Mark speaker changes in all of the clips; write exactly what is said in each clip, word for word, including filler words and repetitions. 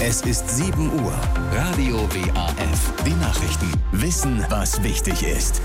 Speaker 1: Es ist sieben Uhr. Radio W A F. Die Nachrichten. Wissen, was wichtig ist.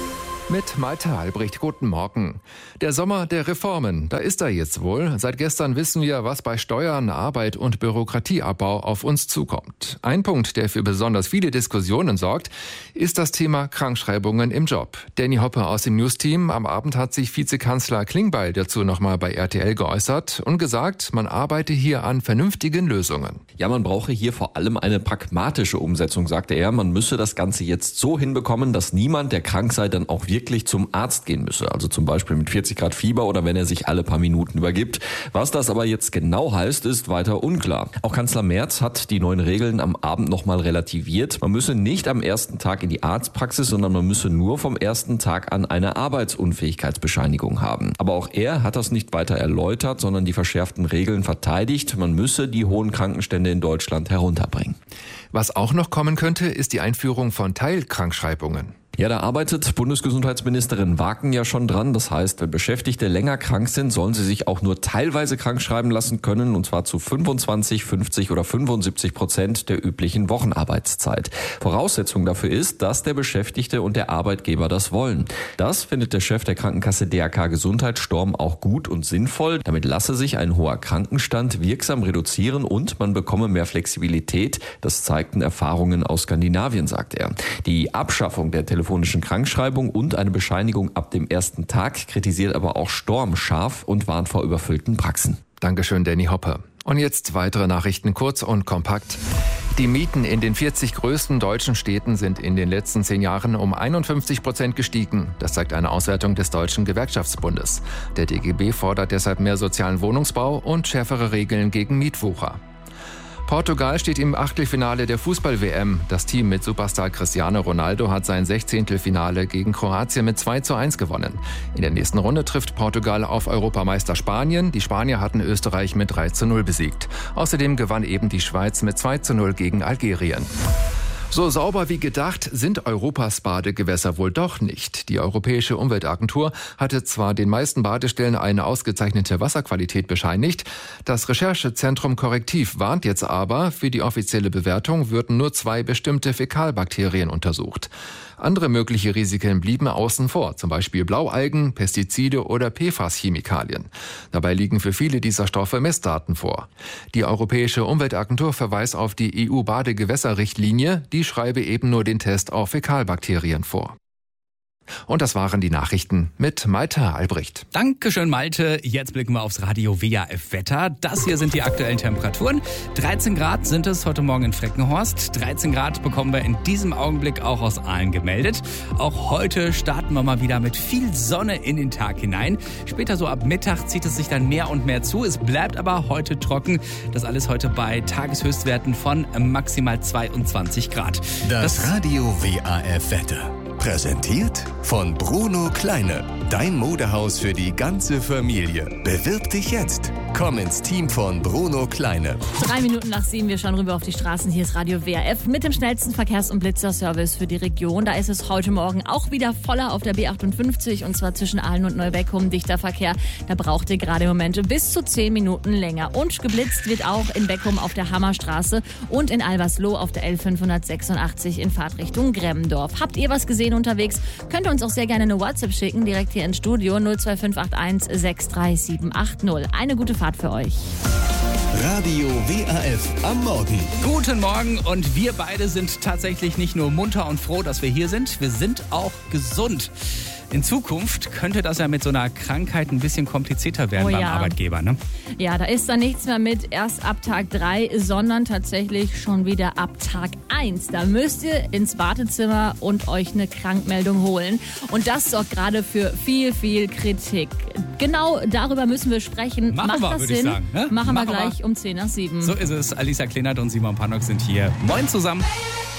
Speaker 2: Mit Malte Albrecht, guten Morgen. Der Sommer der Reformen, da ist er jetzt wohl. Seit gestern wissen wir, was bei Steuern, Arbeit und Bürokratieabbau auf uns zukommt. Ein Punkt, der für besonders viele Diskussionen sorgt, ist das Thema Krankschreibungen im Job. Danny Hoppe aus dem News-Team. Am Abend hat sich Vizekanzler Klingbeil dazu nochmal bei R T L geäußert und gesagt, man arbeite hier an vernünftigen Lösungen.
Speaker 3: Ja, man brauche hier vor allem eine pragmatische Umsetzung, sagte er. Man müsse das Ganze jetzt so hinbekommen, dass niemand, der krank sei, dann auch wirklich wirklich zum Arzt gehen müsse, also zum Beispiel mit vierzig Grad Fieber oder wenn er sich alle paar Minuten übergibt. Was das aber jetzt genau heißt, ist weiter unklar. Auch Kanzler Merz hat die neuen Regeln am Abend nochmal relativiert. Man müsse nicht am ersten Tag in die Arztpraxis, sondern man müsse nur vom ersten Tag an eine Arbeitsunfähigkeitsbescheinigung haben. Aber auch er hat das nicht weiter erläutert, sondern die verschärften Regeln verteidigt. Man müsse die hohen Krankenstände in Deutschland herunterbringen.
Speaker 2: Was auch noch kommen könnte, ist die Einführung von Teilkrankschreibungen.
Speaker 3: Ja, da arbeitet Bundesgesundheitsministerin Waken ja schon dran. Das heißt, wenn Beschäftigte länger krank sind, sollen sie sich auch nur teilweise krank schreiben lassen können, und zwar zu fünfundzwanzig, fünfzig oder fünfundsiebzig Prozent der üblichen Wochenarbeitszeit. Voraussetzung dafür ist, dass der Beschäftigte und der Arbeitgeber das wollen. Das findet der Chef der Krankenkasse D R K Gesundheit, Storm, auch gut und sinnvoll. Damit lasse sich ein hoher Krankenstand wirksam reduzieren und man bekomme mehr Flexibilität. Das zeigten Erfahrungen aus Skandinavien, sagt er. Die Abschaffung der telefonischen Krankschreibung und eine Bescheinigung ab dem ersten Tag kritisiert aber auch Storm scharf und warnt vor überfüllten Praxen.
Speaker 2: Dankeschön, Danny Hoppe. Und jetzt weitere Nachrichten, kurz und kompakt. Die Mieten in den vierzig größten deutschen Städten sind in den letzten zehn Jahren um einundfünfzig Prozent gestiegen. Das zeigt eine Auswertung des Deutschen Gewerkschaftsbundes. Der D G B fordert deshalb mehr sozialen Wohnungsbau und schärfere Regeln gegen Mietwucher. Portugal steht im Achtelfinale der Fußball-W M. Das Team mit Superstar Cristiano Ronaldo hat sein Sechzehntelfinale gegen Kroatien mit zwei zu eins gewonnen. In der nächsten Runde trifft Portugal auf Europameister Spanien. Die Spanier hatten Österreich mit drei zu null besiegt. Außerdem gewann eben die Schweiz mit zwei zu null gegen Algerien. So sauber wie gedacht sind Europas Badegewässer wohl doch nicht. Die Europäische Umweltagentur hatte zwar den meisten Badestellen eine ausgezeichnete Wasserqualität bescheinigt, das Recherchezentrum Korrektiv warnt jetzt aber, für die offizielle Bewertung würden nur zwei bestimmte Fäkalbakterien untersucht. Andere mögliche Risiken blieben außen vor, zum Beispiel Blaualgen, Pestizide oder P F A S-Chemikalien. Dabei liegen für viele dieser Stoffe Messdaten vor. Die Europäische Umweltagentur verweist auf die E U-Badegewässerrichtlinie, die schreibe eben nur den Test auf Fäkalbakterien vor. Und das waren die Nachrichten mit Malte Albrecht.
Speaker 4: Dankeschön, Malte. Jetzt blicken wir aufs Radio W A F Wetter. Das hier sind die aktuellen Temperaturen. dreizehn Grad sind es heute Morgen in Freckenhorst. dreizehn Grad bekommen wir in diesem Augenblick auch aus Aalen gemeldet. Auch heute starten wir mal wieder mit viel Sonne in den Tag hinein. Später so ab Mittag zieht es sich dann mehr und mehr zu. Es bleibt aber heute trocken. Das alles heute bei Tageshöchstwerten von maximal zweiundzwanzig Grad.
Speaker 1: Das, das Radio W A F Wetter. Präsentiert von Bruno Kleine. Dein Modehaus für die ganze Familie. Bewirb dich jetzt. Komm ins Team von Bruno Kleine.
Speaker 5: Drei Minuten nach sieben, wir schauen rüber auf die Straßen. Hier ist Radio W A F mit dem schnellsten Verkehrs- und Blitzerservice für die Region. Da ist es heute Morgen auch wieder voller auf der B achtundfünfzig und zwar zwischen Aalen und Neubeckum. Dichter Verkehr, da braucht ihr gerade im Moment bis zu zehn Minuten länger. Und geblitzt wird auch in Beckum auf der Hammerstraße und in Albersloh auf der L fünfhundertsechsundachtzig in Fahrtrichtung Gremmendorf. Habt ihr was gesehen unterwegs? Könnt ihr uns auch sehr gerne eine WhatsApp schicken, direkt hier ins Studio null zwei fünf acht eins sechs drei sieben acht null. Eine gute Fahrt für euch.
Speaker 1: Radio W A F am Morgen.
Speaker 4: Guten Morgen, und wir beide sind tatsächlich nicht nur munter und froh, dass wir hier sind, wir sind auch gesund. In Zukunft könnte das ja mit so einer Krankheit ein bisschen komplizierter werden
Speaker 5: oh,
Speaker 4: beim
Speaker 5: ja.
Speaker 4: Arbeitgeber, ne?
Speaker 5: Ja, da ist dann nichts mehr mit erst ab Tag drei, sondern tatsächlich schon wieder ab Tag eins. Da müsst ihr ins Wartezimmer und euch eine Krankmeldung holen. Und das sorgt gerade für viel, viel Kritik. Genau darüber müssen wir sprechen.
Speaker 4: Machen
Speaker 5: Macht
Speaker 4: wir,
Speaker 5: das
Speaker 4: würde
Speaker 5: Sinn?
Speaker 4: ich sagen. Ne?
Speaker 5: Machen,
Speaker 4: Machen
Speaker 5: wir gleich
Speaker 4: wir.
Speaker 5: um zehn nach sieben.
Speaker 4: So ist es. Alisa Kleinert und Simon Pannock sind hier. Moin zusammen.